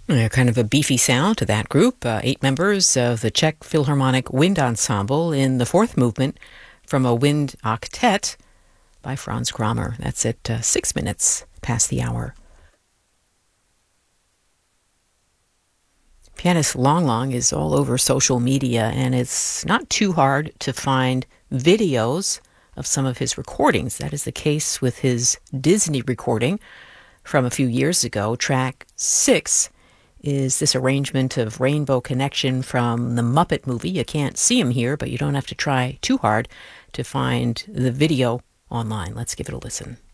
Kind of a beefy sound to that group. 8 members of the Czech Philharmonic Wind Ensemble in the fourth movement from a wind octet by Franz Kramer. That's at 6 minutes past the hour. Pianist Long Long is all over social media, and it's not too hard to find videos of some of his recordings. That is the case with his Disney recording from a few years ago. Track 6 is this arrangement of Rainbow Connection from the Muppet movie. You can't see him here, but you don't have to try too hard to find the video online. Let's give it a listen.